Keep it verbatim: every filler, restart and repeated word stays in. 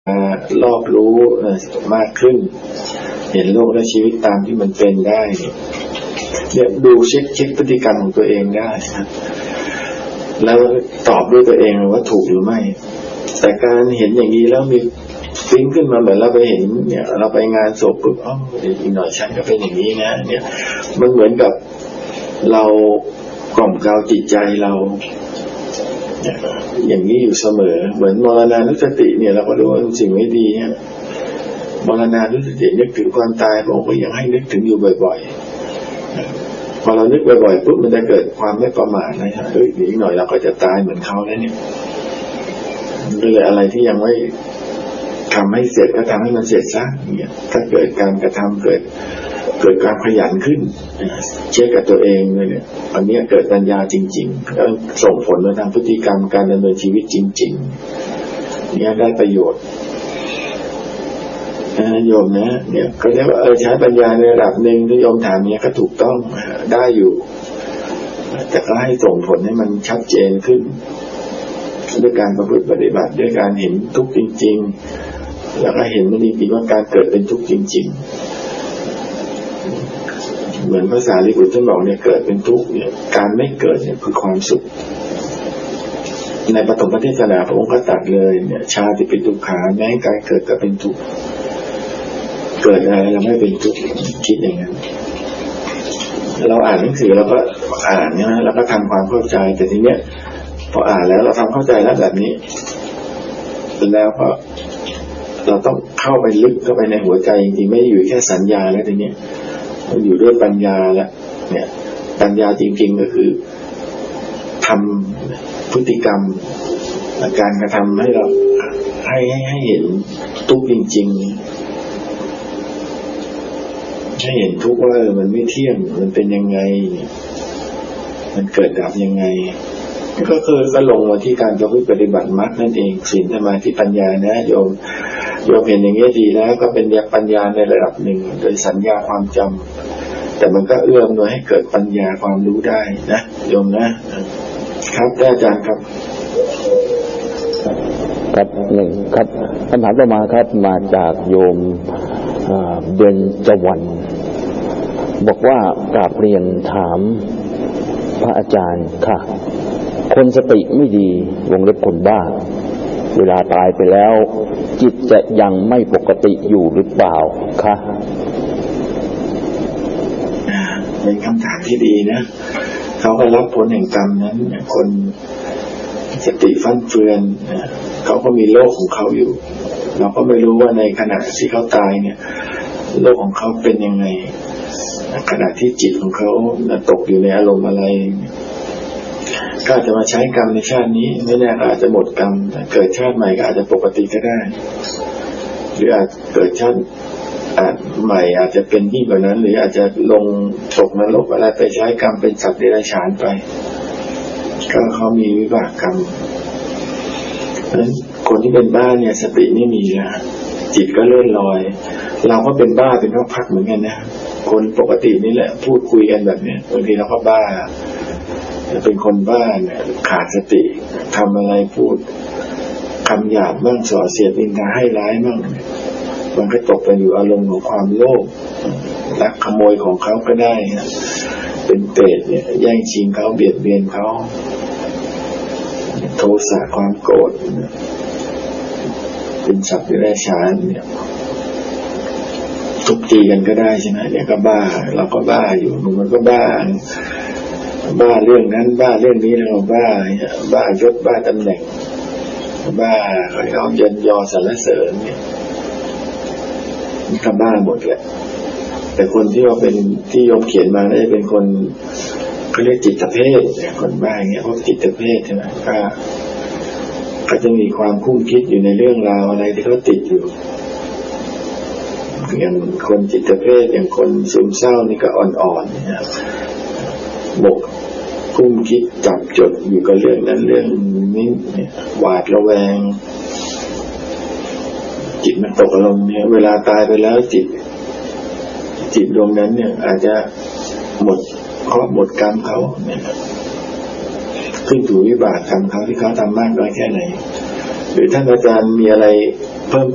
รอบรู้มากขึ้นเห็นโลกและชีวิตตามที่มันเป็นได้เนี่ยดูเช็คเช็คพฤติกรรมของตัวเองได้แล้วตอบด้วยตัวเองว่าถูกหรือไม่แต่การเห็นอย่างนี้แล้วมีฟิ้งขึ้นมาเหมือนเราไปเห็นเนี่ยเราไปงานศพปุ๊บอ๋ออีกหน่อยฉันก็เป็นอย่างนี้นะเนี่ยมันเหมือนกับเรากล่อมเกลาจิตใจเราอย่างนี้อยู่เสมอเหมือนมรณานุสติเนี่ยเราก็รู้ว่าสิ่งไม่ดีเนี่ยมรณานุสตินึกถึงความตายพระองค์ก็ยังให้นึกถึงอยู่บ่อยๆพอเรานึกบ่อยๆปุ๊บมันจะเกิดความไม่ประมาทนะฮะเฮ้ยอีกหน่อยเราก็จะตายเหมือนเขาแล้วเนี่ยก็เลยอะไรที่ยังไม่ทำให้เสร็จก็ทำให้มันเสร็จซะเนี่ยถ้าเกิดการกระทำเกิดเกิดการขยันขึ้นเช็คกับตัวเองเลยเนี่ยอันนี้เกิดปัญญาจริงๆแล้วส่งผลมาทางพฤติกรรมการดำเนินชีวิตจริงๆเนี่ยได้ประโยชน์นะโยมนะเนี่ยก็เรียกว่าเออใช้ปัญญาในระดับหนึ่งที่โยมถามเนี่ยก็ถูกต้องได้อยู่แต่ก็ให้ส่งผลให้มันชัดเจนขึ้นด้วยการประพฤติปฏิบัติด้วยการเห็นทุกข์จริงๆแล้วก็เห็นมันจริงๆว่าการเกิดเป็นทุกข์จริงๆเหมือนภาษาลิบุตรท่านบอกเนี่ยเกิดเป็นทุกข์เนี่ยการไม่เกิดเนี่ยคือความสุขในปฐมเทศนาพระองค์ก็ตรัสเลยเนี่ยชาติเป็นทุกขาแม้การเกิดก็เป็นทุกข์เกิดอะไรเราไม่เป็นทุกข์คิดอย่างนั้นเราอ่านหนังสือเราก็อ่านนะแล้วก็ทำความเข้าใจแต่ทีเนี้ยพออ่านแล้วเราทำเข้าใจแล้วแบบนี้แล้วพอเราต้องเข้าไปลึกเข้าไปในหัวใจจริงๆไม่อยู่แค่สัญญาแล้วทีเนี้ยมันอยู่ด้วยปัญญาแล้วเนี่ยปัญญาจริงๆก็คือทำพฤติกรรมการกระทำให้เราให้ให้ให้เห็นทุกข์จริงๆให้เห็นทุกข์ว่ามันไม่เที่ยงมันเป็นยังไงมันเกิดดับยังไงก็คือก็ลงมาที่การประพฤติปฏิบัติมรรคนั่นเองศีลสมาธิปัญญานะโยมโยมเห็นอย่างนี้ดีแล้วก็เป็นปัญญาในระดับหนึ่งโดยสัญญาความจำแต่มันก็เอื้อมหน่วยให้เกิดปัญญาความรู้ได้นะโยมนะครับอาจารย์ครับครับหนึ่งครับคำถามต่อมาครับมาจากโยมเบญจวรรณบอกว่ากราบเรียนถามพระอาจารย์ค่ะคนสติไม่ดีวงเล็บคนบ้าเวลาตายไปแล้วจิตจะยังไม่ปกติอยู่หรือเปล่าคะเป็นคำถามที่ดีนะเขาก็รับผลแห่งกรรมนั้นคนสติฟั่นเฟือนเขาก็มีโลกของเขาอยู่เราก็ไม่รู้ว่าในขณะที่เขาตายเนี่ยโลกของเขาเป็นยังไงขณะที่จิตของเขาตกอยู่ในอารมณ์อะไรก็อาจจะมาใช้กรรมในชาตินี้ไม่แน่อาจจะหมดกรรมเกิดชาติใหม่ก็อาจจะปกติก็ได้หรืออาจเกิดชาติอาจใหม่อาจจะเป็นยิ่งกว่านั้นหรืออาจจะลงตกนรกอะไรไปใช้กรรมเป็นสัตว์เดรัจฉานไปก็เขามีวิบากกรรมเพราะฉะนั้นคนที่เป็นบ้าเนี่ยสติไม่มีนะจิตก็เลื่อนลอยเราก็เป็นบ้าเป็นพักๆเหมือนกันนะคนปกตินี่แหละพูดคุยกันแบบนี้บางทีเราก็บ้าเป็นคนบ้าเนี่ยขาดสติทำอะไรพูดคำหยาบบ้างส่อเสียดนินทาให้ร้ายบ้างมันก็ตกไปอยู่อารมณ์ของความโลภลักขโมยของเขาก็ได้นะเป็นเปรตเนี่ยแย่งชิงเขาเบียดเบียนเขาโทสะความโกรธเป็นสัตว์เดรัจฉานเนี่ยทุบตีกันก็ได้ใช่ไหมเนี่ยก็บ้าเราก็บ้าอยู่มันก็บ้าบ้าเรื่องนั้นบ้าเรื่องนี้เราบ้าบ้ายศบ้าตำแหน่งบ้าเขาเยินยอสรรเสริญเนี่ยมันก็บ้าหมดแหละแต่คนที่ว่าเป็นที่โยมเขียนมาได้เป็นคนเขาเรียกจิตเภทคนบ้าอย่างเงี้ยพวกจิตเภทใช่ไหมก็ก็จะมีความคุ้มคิดอยู่ในเรื่องราวอะไรที่เขาติดอยู่อย่างคนจิตเภทอย่างคนซึมเศร้านี่ก็อ่อนๆนะครับบกคุ้มคิดจับจดอยู่กับเรื่องนั้นเรื่องนี้หวาดระแวงจิตมันตกอารมณ์เนี่ยเวลาตายไปแล้วจิตจิตดวงนั้นเนี่ยอาจจะหมดเคราะห์หมดกรรมเขาเนี่ยขึ้นอยู่วิบากกรรมเขาที่เขาทำมากน้อยแค่ไหนหรือท่านอาจารย์มีอะไรเพิ่ม